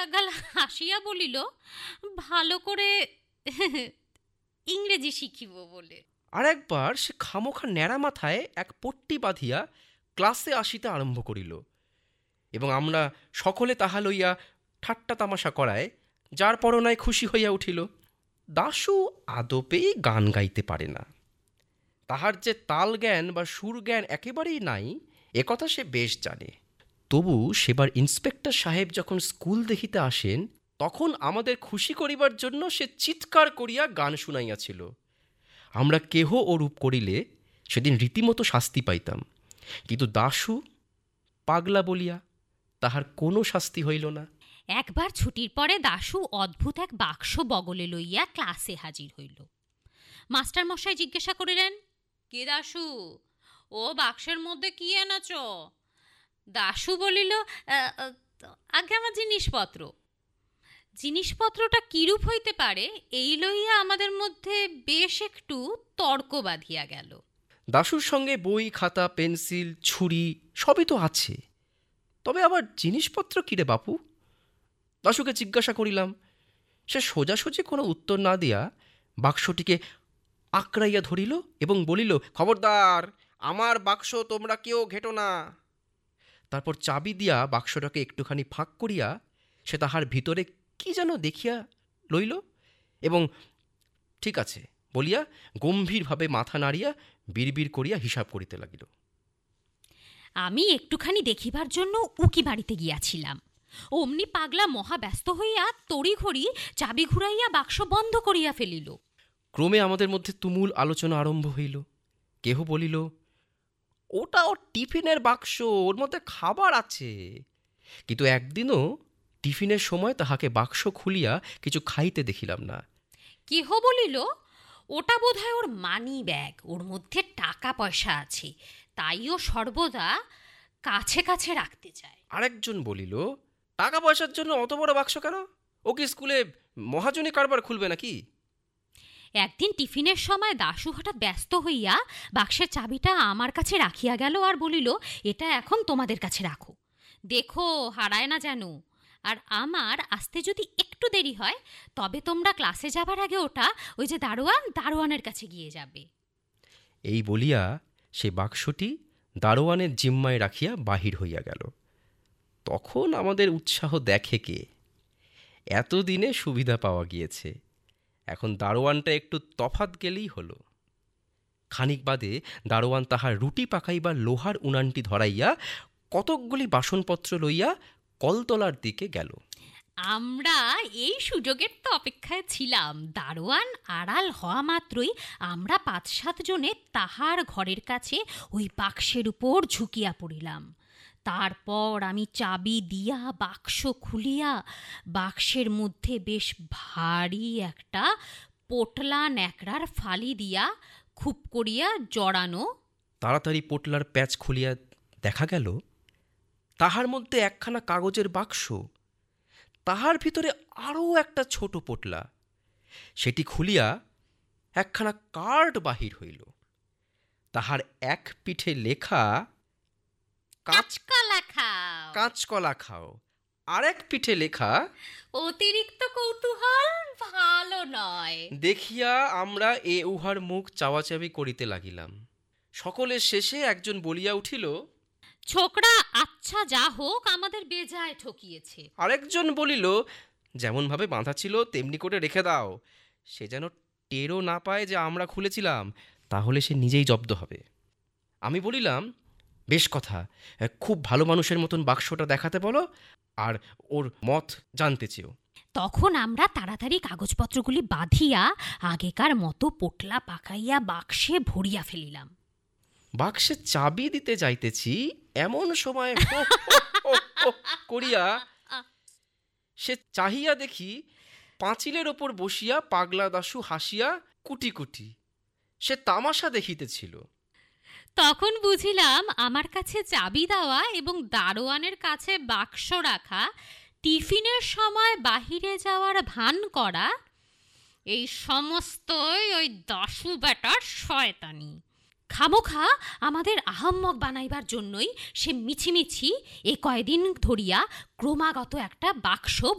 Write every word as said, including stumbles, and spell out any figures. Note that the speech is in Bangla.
একগাল হাসিয়া বলিল, ভালো করে ইংরেজি শিখিব বলে। আর একবার সে খামোখা ন্যাড়া মাথায় এক পট্টি বাঁধিয়া ক্লাসে আসিতে আরম্ভ করিল, এবং আমরা সকলে তাহা লইয়া ঠাট্টা তামাশা করায় যার পরনায় খুশি হইয়া উঠিল। দাশু আদপেই গান গাইতে পারে না, তাহার যে তাল জ্ঞান বা সুর জ্ঞান একেবারেই নাই একথা সে বেশ জানে। তবু সেবার ইন্সপেক্টর সাহেব যখন স্কুল দেখিতে আসেন, তখন আমাদের খুশি করিবার জন্য সে চিৎকার করিয়া গান শুনাইয়াছিল। আমরা কেহ ওরূপ করিলে সেদিন রীতিমতো শাস্তি পাইতাম, কিন্তু দাশু পাগলা বলিয়া তাহার কোনো শাস্তি হইল না। একবার ছুটির পরে দাশু অদ্ভুত এক বাক্স বগলে লইয়া ক্লাসে হাজির হইল। মাস্টার মশাই জিজ্ঞাসা করিলেন, কে দাশু, ও বাক্সের মধ্যে কি এনেছ? দাশু বলিল, আগে আমার জিনিসপত্র। জিনিসপত্রটা কিরূপ হইতে পারে এই লইয়া আমাদের মধ্যে বেশ একটু তর্ক বাঁধিয়া গেল। দাশুর সঙ্গে বই, খাতা, পেন্সিল, ছুরি সবই তো আছে, তবে আবার জিনিসপত্র কিরে বাপু? দাশুকে জিজ্ঞাসা করিলাম। সে সোজাসুজি কোনো উত্তর না দিয়া বাক্সটিকে আঁকড়াইয়া ধরিল এবং বলিল, খবরদার, আমার বাক্স তোমরা কেউ ঘেটো না। তারপর চাবি দিয়া বাক্সটাকে একটুখানি ফাঁক করিয়া সে তাহার ভিতরে কি যেন দেখিয়া লইল এবং ঠিক আছে বলিয়া গম্ভীরভাবে মাথা নাড়িয়া বিড়বিড় করিয়া হিসাব করিতে লাগিল। আমি একটুখানি দেখিবার জন্য উকি বাড়িতে গিয়াছিলাম। অমনি পাগলা মহা ব্যস্ত হইয়া তড়িঘড়ি চাবি ঘুরাইয়া বাক্স বন্ধ করিয়া ফেলিল। ক্রমে আমাদের মধ্যে তুমুল আলোচনা আরম্ভ হইল। কেহ বলিল, ওটা ওর টিফিনের বাক্স, ওর মধ্যে খাবার আছে। কিন্তু একদিনও টিফিনের সময় তাহাকে বাক্স খুলিয়া কিছু খাইতে দেখিলাম না। কেহ বলিল, ওটা বোধহয় ওর মানি ব্যাগ, ওর মধ্যে টাকা পয়সা আছে, তাই ও সর্বদা কাছে কাছে রাখতে চায়। আরেকজন বলিল, টাকা পয়সার জন্য অত বড় বাক্স কেন? ও কি স্কুলে মহাজনী কারবার খুলবে নাকি? একদিন টিফিনের সময় দাশু হঠাৎ ব্যস্ত হইয়া বাক্সের চাবিটা আমার কাছে রাখিয়া গেল আর বলিল, এটা এখন তোমাদের কাছে রাখো, দেখো হারায় না যেন। আর আমার আসতে যদি একটু দেরি হয় তবে তোমরা ক্লাসে যাবার আগে ওটা ওই যে দারোয়ান দারোয়ানের কাছে গিয়ে যাবে। এই বলিয়া সে বাক্সটি দারোয়ানের জিম্মায় রাখিয়া বাহির হইয়া গেল। তখন আমাদের উৎসাহ দেখে কে? এতদিনে সুবিধা পাওয়া গিয়েছে, এখন দারোয়ানটা একটু তফাৎ গেলেই হলো। খানিক বাদে দারোয়ান তাহার রুটি পাকাইবার লোহার উনানটি ধরাইয়া কতকগুলি বাসনপত্র লইয়া কলতলার দিকে গেল। আমরা এই সুযোগের তো অপেক্ষায় ছিলাম। দারোয়ান আড়াল হওয়া মাত্রই আমরা পাঁচ সাত জনে তাহার ঘরের কাছে ওই বাক্সের উপর ঝুঁকিয়া পড়িলাম। তারপর আমি চাবি দিয়া বাক্স খুলিয়া বাক্সের মধ্যে বেশ ভারী একটা পোটলা ন্যাকড়ার ফালি দিয়া খুব করিয়া জড়ানো। তাড়াতাড়ি পোটলার প্যাচ খুলিয়া দেখা গেল তাহার মধ্যে একখানা কাগজের বাক্স, তাহার ভিতরে আরও একটা ছোট পোটলা। সেটি খুলিয়া একখানা কার্ড বাহির হইল। তাহার এক পিঠে লেখা, কাঁচকলা খাও, কাঁচকলা খাও, আর এক পিঠে লেখা, অতিরিক্ত কৌতূহল ভালো নয়। দেখিয়া আমরা এ উহার মুখ চাওয়াচাবি করিতে লাগিলাম। সকলের শেষে একজন বলিয়া উঠিল, ছোকরা আচ্ছা যা হোক, আমাদের বেজায় ঠকিয়েছে। আরেকজন বলিল, যেমন ভাবে বাঁধা ছিল তেমনি করে রেখে দাও, সে যেন টেরও না পায় যে আমরা খুলেছিলাম, তাহলে সে নিজেই জব্দ হবে। আমি বলিলাম, বেশ কথা, খুব ভালো মানুষের মতন বাক্সটা দেখাতে বলো আর ওর মত জানতে চেও। তখন আমরা তাড়াতাড়ি কাগজপত্রগুলি বাঁধিয়া আগেকার মতো পোটলা পাকাইয়া বাক্সে ভরিয়া ফেলিলাম। বাক্সে চাবি দিতে যাইতেছি, এমন সময় করিয়া সে চাহিয়া দেখি পাঁচিলের ওপর বসিয়া পাগলা দাশু হাসিয়া কুটি কুটি সে তামাশা দেখিতেছিল। তখন বুঝিলাম আমার কাছে চাবি দেওয়া এবং দারোয়ানের কাছে বাক্স রাখা, টিফিনের সময় বাহিরে যাওয়ার ভান করা, এই সমস্তই ওই দাশু বেটার শয়তানি। খামোখা আমাদের আহাম্মক বানাইবার জন্যই সে মিছিমিছি এ কয়দিন ধরিয়া ক্রমাগত একটা বাক্স